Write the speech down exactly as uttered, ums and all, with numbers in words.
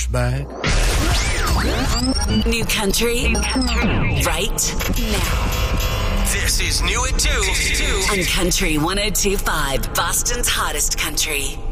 flashback. New country, New country. Right now. This is New at two on Country one oh two point five, Boston's hottest country.